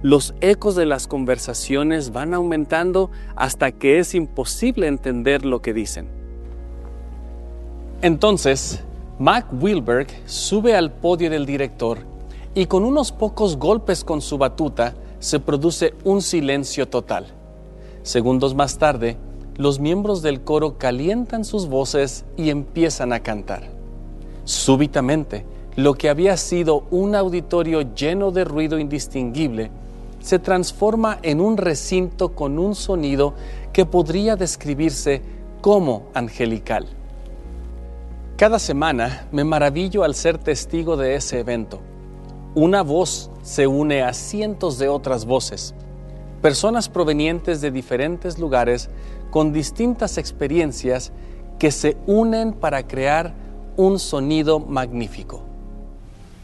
Los ecos de las conversaciones van aumentando hasta que es imposible entender lo que dicen. Entonces, Mac Wilberg sube al podio del director y con unos pocos golpes con su batuta se produce un silencio total. Segundos más tarde, los miembros del coro calientan sus voces y empiezan a cantar. Súbitamente, lo que había sido un auditorio lleno de ruido indistinguible se transforma en un recinto con un sonido que podría describirse como angelical. Cada semana me maravillo al ser testigo de ese evento. Una voz se une a cientos de otras voces, personas provenientes de diferentes lugares con distintas experiencias que se unen para crear un sonido magnífico.